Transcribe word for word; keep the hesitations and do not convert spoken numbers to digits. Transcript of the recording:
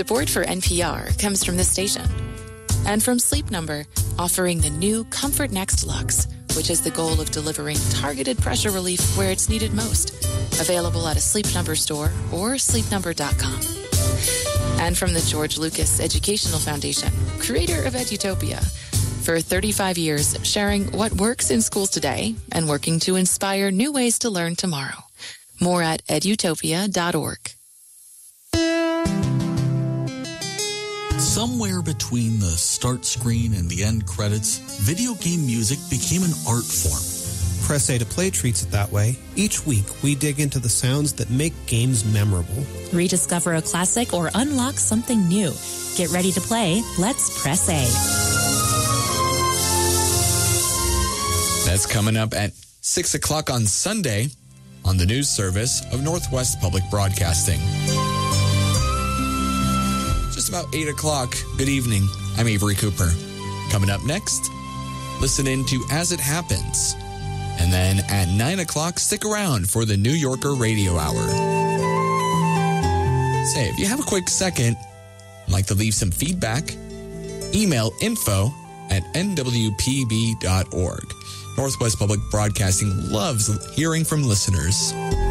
Support for N P R comes from this station. And from Sleep Number, offering the new Comfort Next Luxe, which has the goal of delivering targeted pressure relief where it's needed most. Available at a Sleep Number store or sleep number dot com. And from the George Lucas Educational Foundation, creator of Edutopia. For thirty-five years, sharing what works in schools today and working to inspire new ways to learn tomorrow. More at edutopia dot org. Somewhere between the start screen and the end credits, video game music became an art form. Press A to Play treats it that way. Each week, we dig into the sounds that make games memorable. Rediscover a classic or unlock something new. Get ready to play. Let's Press A. That's coming up at six o'clock on Sunday on the news service of Northwest Public Broadcasting. Just about eight o'clock. Good evening. I'm Avery Cooper. Coming up next, listen in to As It Happens. And then at nine o'clock, stick around for the New Yorker Radio Hour. Say, if you have a quick second, and like to leave some feedback, email info at n w p b dot org. Northwest Public Broadcasting loves hearing from listeners.